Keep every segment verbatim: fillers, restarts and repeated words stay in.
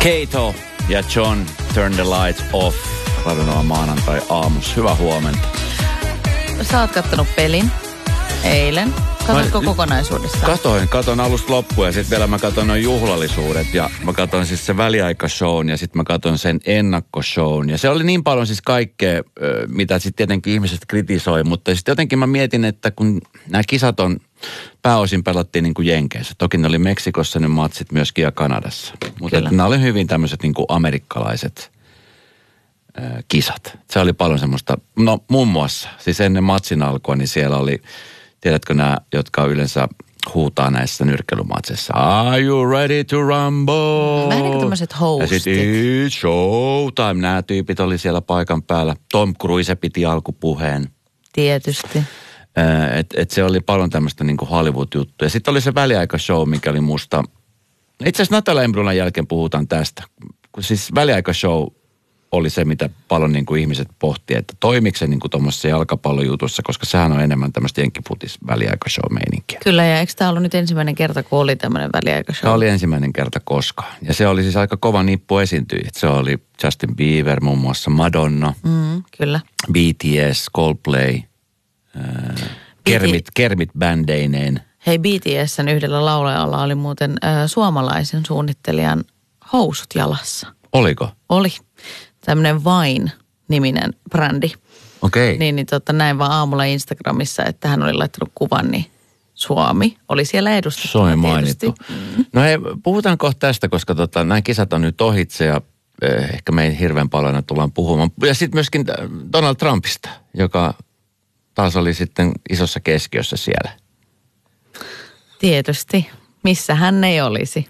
Kato ja John, Turn the Lights Off. Radionova maanantai aamus. Hyvää huomenta. Sä oot kattonut pelin eilen. Katsoitko kokonaisuudessaan? Katoin, katon alusta loppuun ja sitten vielä mä katon noin juhlallisuudet ja mä katon siis se väliaikashown ja sitten mä katon sen ennakkoshown. Ja se oli niin paljon siis kaikkea, mitä sitten tietenkin ihmiset kritisoi, mutta sitten jotenkin mä mietin, että kun nämä kisat on pääosin pelattiin niin kuin Jenkeissä. Toki ne oli Meksikossa ne matsit myöskin ja Kanadassa. Mutta nämä oli hyvin tämmöiset niin kuin amerikkalaiset äh, kisat. Se oli paljon semmoista, no muun muassa, siis ennen matsin alkua, niin siellä oli, tiedätkö nämä, jotka yleensä huutaa näissä nyrkkeilymatseissa. Are you ready to rumble? Vähän niin kuin tämmöiset hostit. Ja sitten it's showtime. Nämä tyypit oli siellä paikan päällä. Tom Cruise piti alkupuheen. Tietysti. Että et se oli paljon tämmöistä niinku Hollywood-juttuja. Sitten oli se väliaikashow, mikä oli musta. Itse asiassa Natalia Embrunan jälkeen puhutaan tästä. Siis väliaikashow oli se, mitä paljon niinku ihmiset pohti, että toimiko se niinku tuommoisessa jalkapallojutussa, koska sehän on enemmän tämmöistä jenkkifutis väliaikashow-meininkiä. Kyllä, ja eikö tämä ollut nyt ensimmäinen kerta, kun oli tämmöinen väliaikashow? Tämä oli ensimmäinen kerta koskaan. Ja se oli siis aika kova nippu esiintyjä. Se oli Justin Bieber, muun muassa Madonna, mm, kyllä. B T S, Coldplay, äh, Kermit, Kermit bändeineen. Hei, B T S:n yhdellä laulajalla oli muuten äh, suomalaisen suunnittelijan housut jalassa. Oliko? Oli. Tämmöinen Vine-niminen brändi. Okei. Okay. Niin, niin tota, näin vaan aamulla Instagramissa, että hän oli laittanut kuvan, niin Suomi oli siellä edustettuna. Suomi mainittu. Mm. No hei, puhutaan kohta tästä, koska tota, nämä kisat on nyt ohitse ja eh, ehkä me ei hirveän paljon tullaan puhumaan. Ja sitten myöskin Donald Trumpista, joka taas oli sitten isossa keskiössä siellä. Tietysti. Missä hän ei olisi.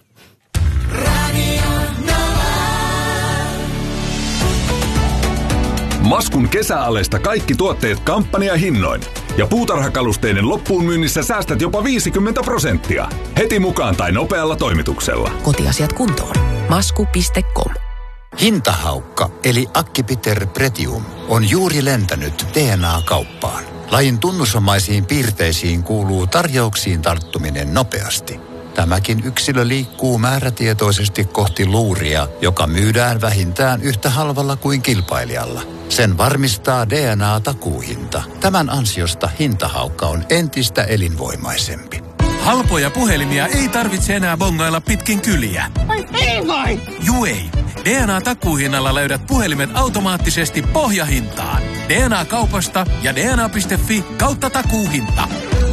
Maskun kesäalesta kaikki tuotteet kampanjahinnoin. Ja puutarhakalusteiden loppuun myynnissä säästät jopa viisikymmentä prosenttia. Heti mukaan tai nopealla toimituksella. Kotiasiat kuntoon. Masku piste com. Hintahaukka eli Acipiter Pretium on juuri lentänyt D N A-kauppaan. Lajin tunnusomaisiin piirteisiin kuuluu tarjouksiin tarttuminen nopeasti. Tämäkin yksilö liikkuu määrätietoisesti kohti luuria, joka myydään vähintään yhtä halvalla kuin kilpailijalla. Sen varmistaa D N A-takuuhinta. Tämän ansiosta hintahaukka on entistä elinvoimaisempi. Halpoja puhelimia ei tarvitse enää bongailla pitkin kyliä. Ai ei vai? Juu ei. D N A-takuuhinnalla löydät puhelimet automaattisesti pohjahintaan. D N A-kaupasta ja D N A piste fi kautta takuuhinta.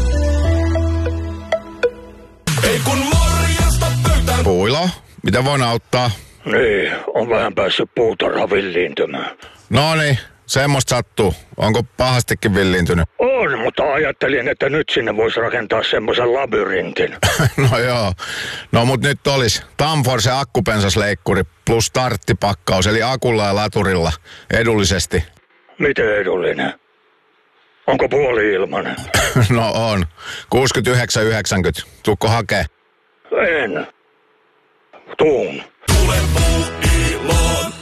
Ei kun morjesta pöytään. Puilo, mitä voin auttaa? Niin, on vähän päässyt puutarha villiintymään. No niin, semmoista sattuu. Onko pahastikin villiintynyt? On, mutta ajattelin, että nyt sinne voisi rakentaa semmoisen labyrintin. No joo. No mut nyt olisi Tamforce akkupensasleikkuri plus starttipakkaus, eli akulla ja laturilla edullisesti. Miten edullinen? Onko puoli ilmanen? No on. kuusikymmentäyhdeksän yhdeksänkymmentä. Tuukko hakee? En. Tuun. Tule Puuiloon.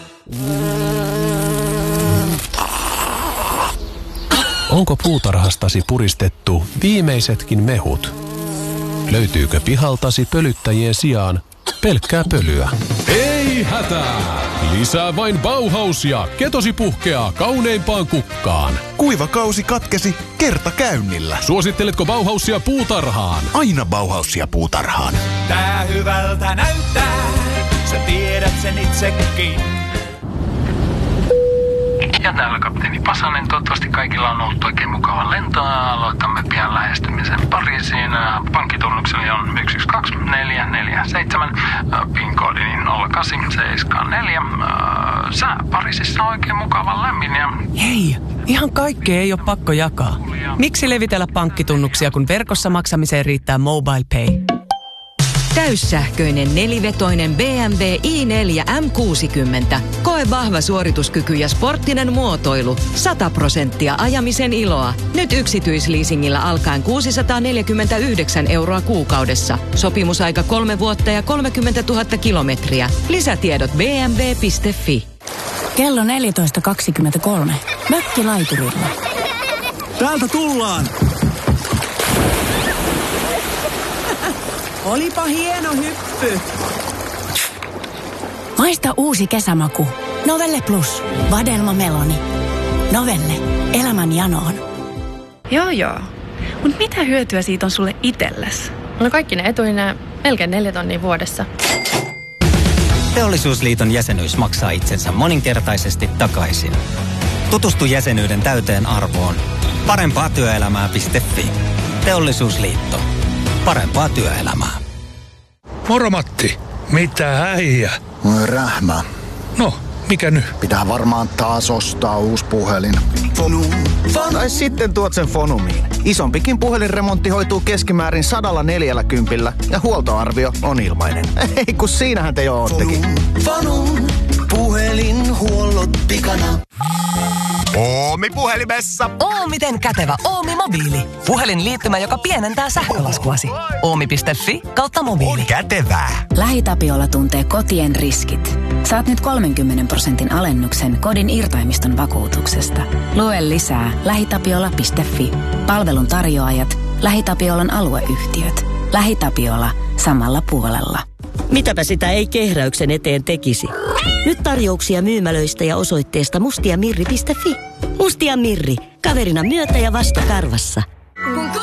Onko puutarhastasi puristettu viimeisetkin mehut? Löytyykö pihaltasi pölyttäjien sijaan pelkkää pölyä? Ei hätää! Lisää vain Bauhausia. Ketosi puhkeaa kauneimpaan kukkaan. Kuivakausi katkesi kertakäynnillä. Suositteletko Bauhausia puutarhaan? Aina Bauhausia puutarhaan. Tää hyvältä näyttää, sä tiedät sen itsekin. Ja täällä kapteeni Pasanen. Toivottavasti kaikilla on ollut oikein mukava lento. Aloitamme pian lähestymisen Pariisiin. Pankkitunnukseni on yksi yksi kaksi neljä neljä seitsemän. PIN-koodini nolla kahdeksan seitsemän neljä. Sää Pariisissa on oikein mukava lämmin. Ja... Hei, ihan kaikkea ei ole pakko jakaa. Miksi levitellä pankkitunnuksia, kun verkossa maksamiseen riittää Mobile Pay? Täyssähköinen nelivetoinen B M W i neljä M kuusikymmentä. Koe vahva suorituskyky ja sporttinen muotoilu. sata prosenttia ajamisen iloa. Nyt yksityisleasingillä alkaen kuusisataaneljäkymmentäyhdeksän euroa kuukaudessa. Sopimusaika kolme vuotta ja kolmekymmentätuhatta kilometriä. Lisätiedot b m w piste f i. Kello neljätoista kaksikymmentäkolme. Mökkilaiturilla. Täältä tullaan! Olipa hieno hyppy. Maista uusi kesämaku. Novelle Plus. Vadelma Meloni. Novelle. Elämän janoon. Joo joo. Mut mitä hyötyä siitä on sulle itsellesi? No kaikki ne etuineen melkein neljä tonnia vuodessa. Teollisuusliiton jäsenyys maksaa itsensä moninkertaisesti takaisin. Tutustu jäsenyyden täyteen arvoon. Parempaa työelämää piste fi. Teollisuusliitto. Parempaa työelämää. Moro Matti. Mitä äijä? Rähmä. No, mikä nyt? Pitää varmaan taas ostaa uusi puhelin. Fonu. Tai sitten tuot sen Fonumiin. Isompikin puhelinremontti hoituu keskimäärin sadalla neljällä kympillä ja huoltoarvio on ilmainen. Ei kun siinähän te jo oottekin. Fonum, puhelinhuollot pikana. Oomi puhelimessa. Oomiten kätevä Oomi mobiili. Puhelinliittymä, joka pienentää sähkölaskuasi. Oomi piste fi kautta mobiili. Kätevää. LähiTapiola tuntee kotien riskit. Saat nyt kolmenkymmenen prosentin alennuksen kodin irtaimiston vakuutuksesta. Lue lisää lähitapiola piste fi. Palvelun tarjoajat, LähiTapiolan alueyhtiöt. LähiTapiola samalla puolella. Mitäpä sitä ei kehräyksen eteen tekisi. Nyt tarjouksia myymälöistä ja osoitteesta mustiamirri piste fi. Mustia Mirri, kaverina myötä ja vastakarvassa.